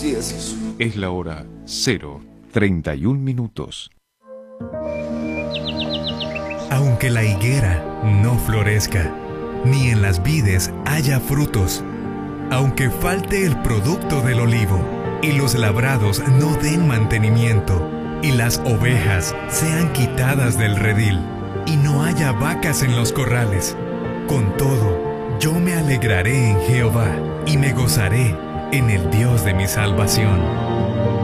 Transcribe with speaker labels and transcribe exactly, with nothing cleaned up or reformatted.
Speaker 1: Así es eso.
Speaker 2: Es la hora cero treinta y un minutos.
Speaker 3: Aunque la higuera no florezca, ni en las vides haya frutos, aunque falte el producto del olivo, y los labrados no den mantenimiento, y las ovejas sean quitadas del redil, y no haya vacas en los corrales, con todo, yo me alegraré en Jehová, y me gozaré en el Dios de mi salvación.